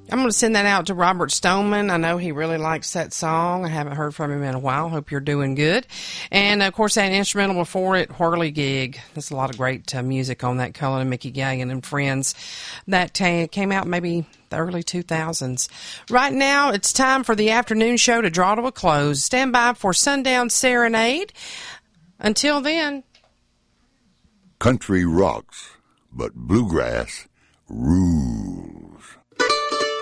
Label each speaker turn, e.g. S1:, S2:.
S1: I'm going to send that out to Robert Stoneman. I know he really likes that song. I haven't heard from him in a while. Hope you're doing good. And, of course, that instrumental before it, Whirly Gig. There's a lot of great music on that, Cullen and Mickey Galligan and Friends. That came out maybe the early 2000s. Right now, it's time for the afternoon show to draw to a close. Stand by for Sundown Serenade. Until then.
S2: Country rocks, but bluegrass rules.